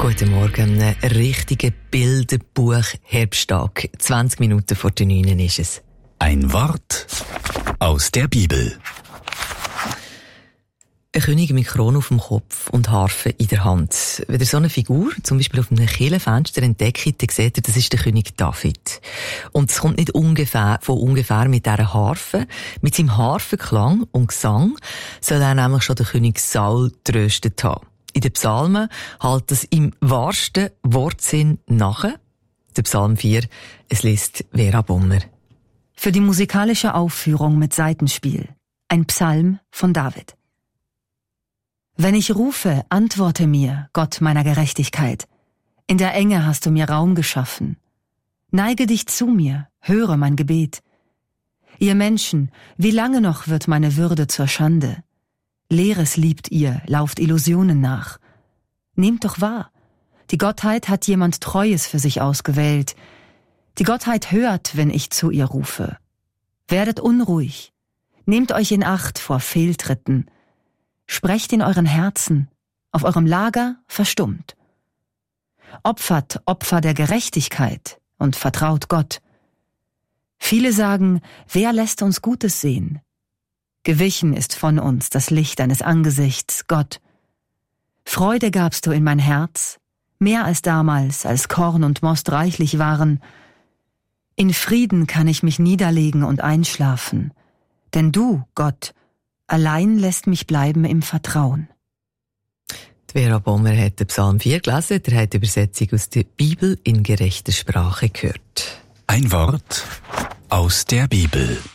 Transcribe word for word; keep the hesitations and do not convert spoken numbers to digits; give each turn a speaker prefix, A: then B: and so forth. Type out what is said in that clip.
A: Guten Morgen, ein richtiger Bilderbuch-Herbsttag. zwanzig Minuten vor der neun ist es.
B: Ein Wort aus der Bibel.
A: Ein König mit Krone auf dem Kopf und Harfe in der Hand. Wenn ihr so eine Figur, zum Beispiel auf einem Kirchenfenster entdeckt, dann seht ihr, das ist der König David. Und es kommt nicht ungefähr, von ungefähr mit dieser Harfe. Mit seinem Harfenklang und Gesang soll er nämlich schon den König Saul tröstet haben. In den Psalmen halt das im wahrsten Wortsinn nach. Der Psalm vier, es liest Vera Bommer.
C: Für die musikalische Aufführung mit Saitenspiel. Ein Psalm von David. Wenn ich rufe, antworte mir, Gott meiner Gerechtigkeit. In der Enge hast du mir Raum geschaffen. Neige dich zu mir, höre mein Gebet. Ihr Menschen, wie lange noch wird meine Würde zur Schande? Leeres liebt ihr, lauft Illusionen nach. Nehmt doch wahr, die Gottheit hat jemand Treues für sich ausgewählt. Die Gottheit hört, wenn ich zu ihr rufe. Werdet unruhig, nehmt euch in Acht vor Fehltritten. Sprecht in euren Herzen, auf eurem Lager verstummt. Opfert Opfer der Gerechtigkeit und vertraut Gott. Viele sagen, wer lässt uns Gutes sehen? Gewichen ist von uns das Licht deines Angesichts, Gott. Freude gabst du in mein Herz, mehr als damals, als Korn und Most reichlich waren. In Frieden kann ich mich niederlegen und einschlafen, denn du, Gott, allein lässt mich bleiben im Vertrauen.
A: Die Vera Bommer hat den Psalm vier gelesen, der hat die Übersetzung aus der Bibel in gerechter Sprache gehört.
B: Ein Wort aus der Bibel.